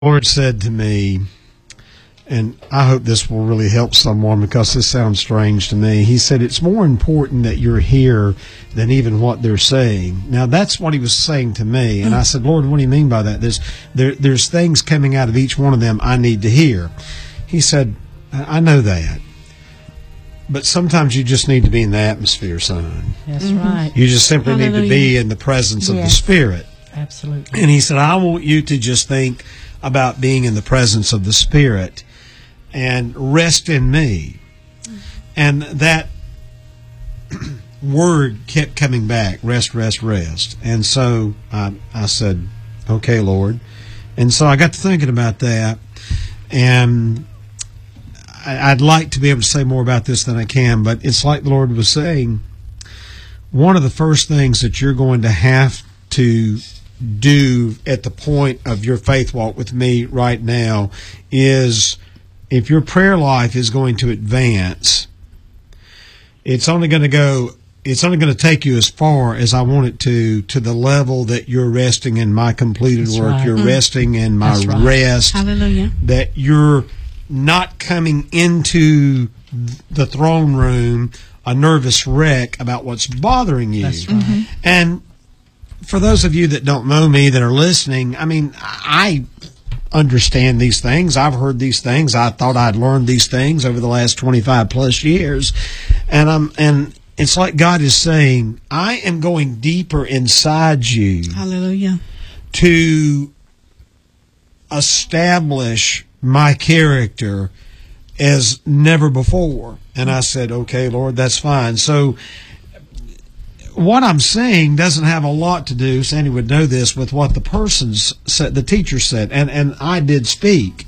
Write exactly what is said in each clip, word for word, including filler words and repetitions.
Lord said to me, and I hope this will really help someone because this sounds strange to me. He said, it's more important that you're here than even what they're saying. Now, that's what he was saying to me. And I said, Lord, what do you mean by that? There's, there, there's things coming out of each one of them I need to hear. He said, I know that. But sometimes you just need to be in the atmosphere, son. That's mm-hmm. right. You just simply Hallelujah. need to be in the presence of yes. the Spirit. Absolutely. And he said, I want you to just think about being in the presence of the Spirit and rest in me. And that word kept coming back, rest, rest, rest. And so I, I said, okay, Lord. And so I got to thinking about that. And I, I'd like to be able to say more about this than I can, but it's like the Lord was saying, one of the first things that you're going to have to do at the point of your faith walk with me right now is, if your prayer life is going to advance, it's only going to go, it's only going to take you as far as I want it to, to the level that you're resting in my completed That's work. right. You're mm. resting in my That's right. rest. Hallelujah. That you're not coming into the throne room a nervous wreck about what's bothering you. That's right. Mm-hmm. And for those of you that don't know me, that are listening, I mean, I understand these things. I've heard these things. I thought I'd learned these things over the last twenty-five plus years. And I'm, and it's like God is saying, I am going deeper inside you. Hallelujah. To establish my character as never before. And I said, okay, Lord, that's fine. So what I'm saying doesn't have a lot to do, Sandy would know this, with what the person's said, the teacher said, and, and I did speak.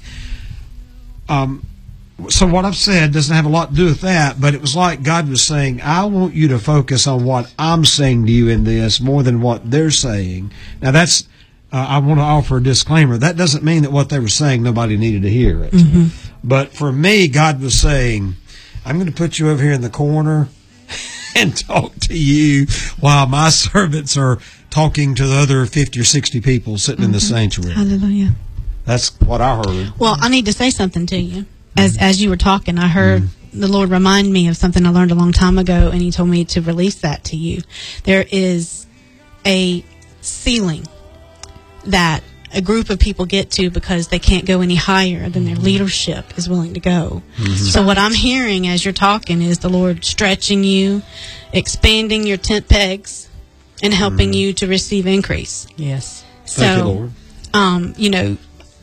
Um, so what I've said doesn't have a lot to do with that, but it was like God was saying, I want you to focus on what I'm saying to you in this more than what they're saying. Now that's, uh, I want to offer a disclaimer. That doesn't mean that what they were saying, nobody needed to hear it. Mm-hmm. But for me, God was saying, I'm going to put you over here in the corner and talk to you while my servants are talking to the other fifty or sixty people sitting mm-hmm. in the sanctuary. Hallelujah. That's what I heard. Well, I need to say something to you. As as you were talking, I heard mm-hmm. the Lord remind me of something I learned a long time ago, and He told me to release that to you. There is a ceiling that a group of people get to because they can't go any higher than their leadership is willing to go. Mm-hmm. So what I'm hearing as you're talking is the Lord stretching you, expanding your tent pegs, and helping mm-hmm. you to receive increase. Yes. So, Thank you, Lord. Um, you know,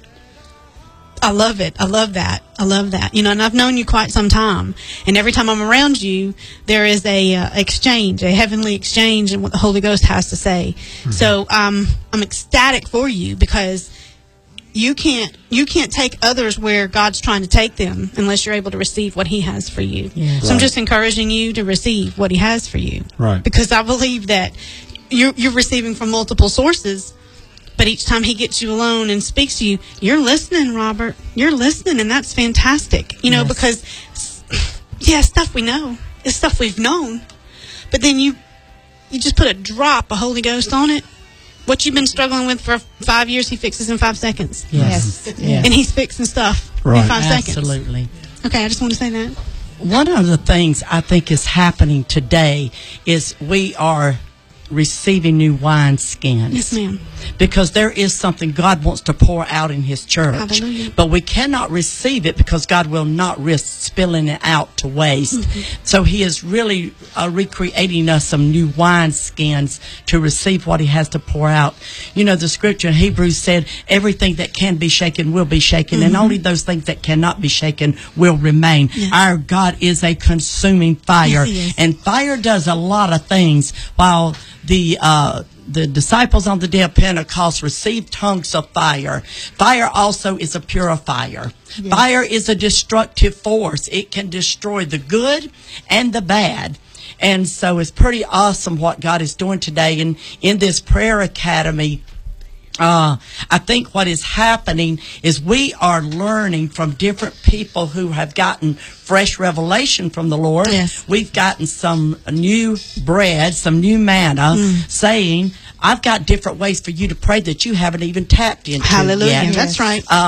I love it. I love that. I love that. You know, and I've known you quite some time. And every time I'm around you, there is a uh, exchange, a heavenly exchange in what the Holy Ghost has to say. Mm-hmm. So um, I'm ecstatic for you because you can't you can't take others where God's trying to take them unless you're able to receive what He has for you. Yes. So Right. I'm just encouraging you to receive what He has for you. Right. Because I believe that you're, you're receiving from multiple sources. But each time He gets you alone and speaks to you, you're listening, Robert. You're listening, and that's fantastic. You know, yes. because, yeah, stuff we know. It's stuff we've known. But then you you just put a drop of Holy Ghost on it. What you've been struggling with for five years, He fixes in five seconds. Yes. yes. yes. And He's fixing stuff Right. in five seconds. Absolutely. Okay, I just want to say that. One of the things I think is happening today is we are receiving new wineskins. Yes, ma'am. Because there is something God wants to pour out in His church. Hallelujah. But we cannot receive it because God will not risk spilling it out to waste. Mm-hmm. So He is really uh, recreating us some new wineskins to receive what He has to pour out. You know, the scripture in Hebrews said, everything that can be shaken will be shaken, mm-hmm. and only those things that cannot be shaken will remain. Yes. Our God is a consuming fire. Yes, and fire does a lot of things. While the uh, the disciples on the day of Pentecost received tongues of fire, fire also is a purifier. Yes. Fire is a destructive force. It can destroy the good and the bad. And so it's pretty awesome what God is doing today. And in this prayer academy, Uh, I think what is happening is we are learning from different people who have gotten fresh revelation from the Lord. Yes. We've gotten some new bread, some new manna, mm. saying, I've got different ways for you to pray that you haven't even tapped into Hallelujah. yet. That's right. Uh,